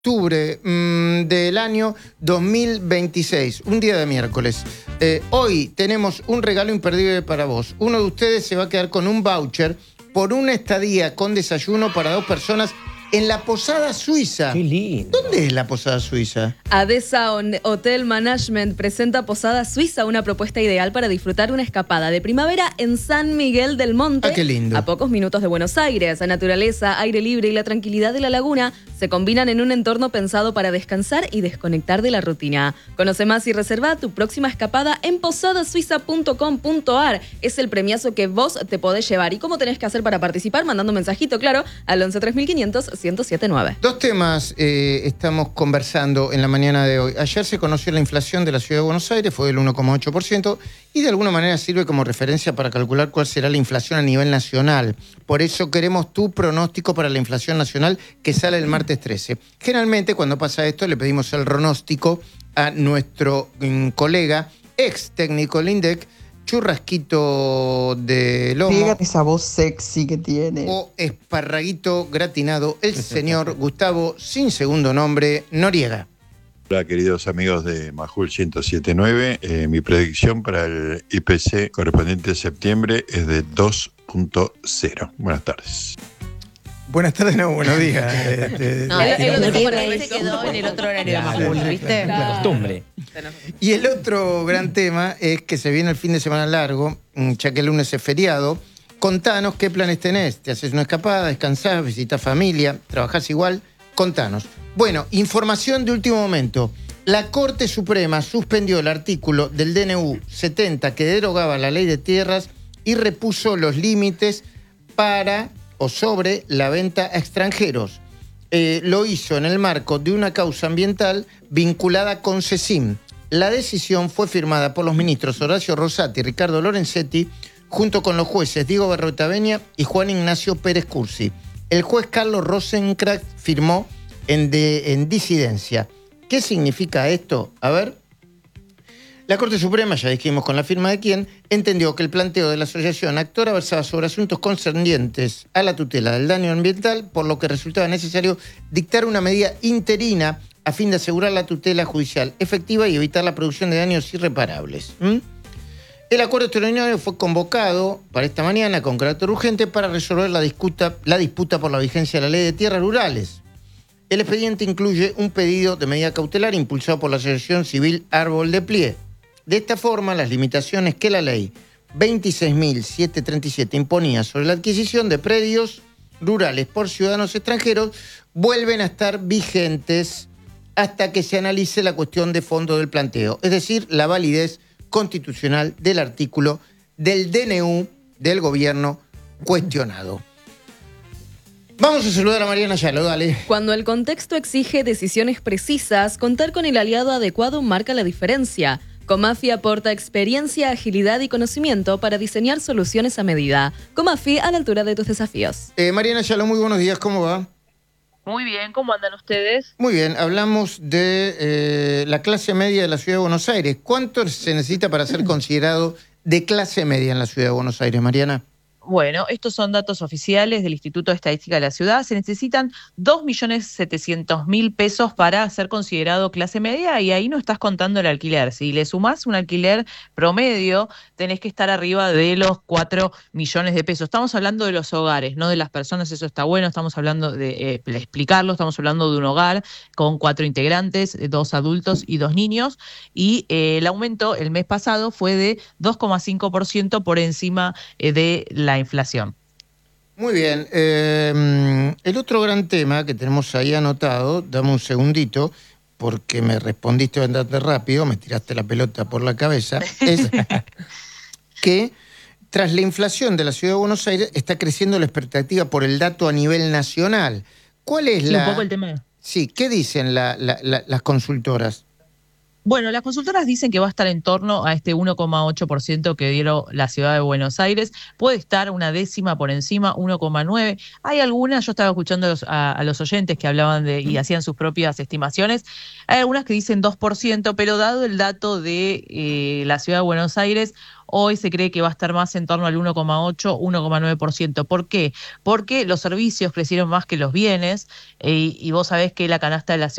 octubre del año 2026, un día de miércoles. Hoy tenemos un regalo imperdible para vos. Uno de ustedes se va a quedar con un voucher por una estadía con desayuno para 2 personas en la Posada Suiza. ¡Qué lindo! ¿Dónde es la Posada Suiza? ADESA Hotel Management presenta Posada Suiza, una propuesta ideal para disfrutar una escapada de primavera en San Miguel del Monte. ¡Ah, qué lindo! A pocos minutos de Buenos Aires. La naturaleza, aire libre y la tranquilidad de la laguna se combinan en un entorno pensado para descansar y desconectar de la rutina. Conoce más y reserva tu próxima escapada en posadasuiza.com.ar. Es el premiazo que vos te podés llevar. ¿Y cómo tenés que hacer para participar? Mandando un mensajito, claro, al 11 3500 1079. 2 temas estamos conversando en la mañana de hoy. Ayer se conoció la inflación de la Ciudad de Buenos Aires, fue del 1,8%, y de alguna manera sirve como referencia para calcular cuál será la inflación a nivel nacional. Por eso queremos tu pronóstico para la inflación nacional que sale el martes 13. Generalmente cuando pasa esto le pedimos el pronóstico a nuestro colega, ex técnico del INDEC, churrasquito de lomo. Fíjate esa voz sexy que tiene. O esparraguito gratinado, el señor Gustavo, sin segundo nombre, Noriega. Hola queridos amigos de Majul 107.9, mi predicción para el IPC correspondiente a septiembre es de 2.0. Buenas tardes. Buenas tardes, no, buenos días. Se quedó en el otro horario de Majul, ¿viste? La costumbre. Y el otro gran tema es que se viene el fin de semana largo, ya que el lunes es feriado. Contanos qué planes tenés. ¿Te haces una escapada, descansás, visitas familia, trabajás igual? Contanos. Bueno, información de último momento. La Corte Suprema suspendió el artículo del DNU 70 que derogaba la ley de tierras y repuso los límites para o sobre la venta a extranjeros. Lo hizo en el marco de una causa ambiental vinculada con CECIM. La decisión fue firmada por los ministros Horacio Rosati y Ricardo Lorenzetti, junto con los jueces Diego Berroetaveña y Juan Ignacio Pérez Cursi. El juez Carlos Rosenkrantz firmó en disidencia. ¿Qué significa esto? A ver. La Corte Suprema, ya dijimos con la firma de quién, entendió que el planteo de la asociación actora versaba sobre asuntos concernientes a la tutela del daño ambiental, por lo que resultaba necesario dictar una medida interina a fin de asegurar la tutela judicial efectiva y evitar la producción de daños irreparables. El acuerdo extraordinario fue convocado para esta mañana con carácter urgente para resolver la disputa por la vigencia de la Ley de Tierras Rurales. El expediente incluye un pedido de medida cautelar impulsado por la Asociación Civil Árbol de Plie. De esta forma, las limitaciones que la ley 26.737 imponía sobre la adquisición de predios rurales por ciudadanos extranjeros vuelven a estar vigentes hasta que se analice la cuestión de fondo del planteo, es decir, la validez constitucional del artículo del DNU del gobierno cuestionado. Vamos a saludar a Mariana Yalo, dale. Cuando el contexto exige decisiones precisas, contar con el aliado adecuado marca la diferencia. Comafi aporta experiencia, agilidad y conocimiento para diseñar soluciones a medida. Comafi, a la altura de tus desafíos. Mariana Yalo, muy buenos días, ¿cómo va? Muy bien, ¿cómo andan ustedes? Muy bien, hablamos de la clase media de la Ciudad de Buenos Aires. ¿Cuánto se necesita para ser considerado de clase media en la Ciudad de Buenos Aires, Mariana? Bueno, estos son datos oficiales del Instituto de Estadística de la Ciudad. Se necesitan 2.700.000 pesos para ser considerado clase media y ahí no estás contando el alquiler. Si le sumás un alquiler promedio, tenés que estar arriba de los 4 millones de pesos. Estamos hablando de los hogares, no de las personas, eso está bueno. Estamos hablando de explicarlo, estamos hablando de un hogar con 4 integrantes, 2 adultos y 2 niños. Y el aumento el mes pasado fue de 2,5% por encima de la inflación. Muy bien. El otro gran tema que tenemos ahí anotado, dame un segundito, porque me respondiste bastante rápido, me tiraste la pelota por la cabeza, es que tras la inflación de la Ciudad de Buenos Aires está creciendo la expectativa por el dato a nivel nacional. ¿Cuál es un poco el tema. Sí, ¿qué dicen las consultoras? Bueno, las consultoras dicen que va a estar en torno a este 1,8% que dieron la ciudad de Buenos Aires. Puede estar una décima por encima, 1,9. Hay algunas, yo estaba escuchando a los oyentes que hablaban y hacían sus propias estimaciones. Hay algunas que dicen 2%, pero dado el dato de la ciudad de Buenos Aires, hoy se cree que va a estar más en torno al 1,8, 1,9%. ¿Por qué? Porque los servicios crecieron más que los bienes y vos sabés que la canasta de la ciudad